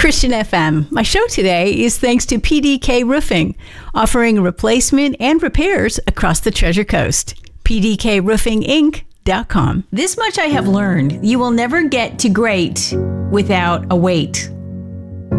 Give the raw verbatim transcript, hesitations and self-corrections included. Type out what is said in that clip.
Christian F M. My show today is thanks to P D K Roofing, offering replacement and repairs across the Treasure Coast. P D K Roofing Inc dot com. This much I have learned. You will never get to great without a wait.